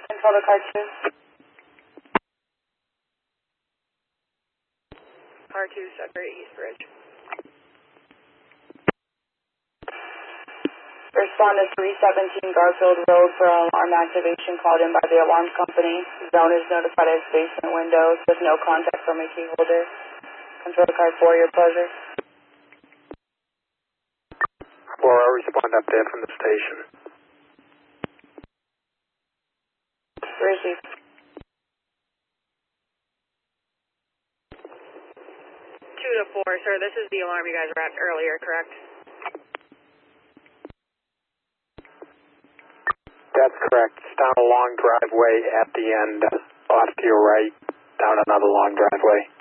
Control to car 2. Car 2, Sudbury East Bridge. Respond to 317 Garfield Road for alarm activation called in by the alarm company. Zone is notified as basement windows with no contact from a key holder. Control to car 4, your pleasure. 4, I'll respond up there from the station. Receive. 2 to 4, sir, this is the alarm you guys were at earlier, correct? That's correct. It's down a long driveway at the end, off to your right, down another long driveway.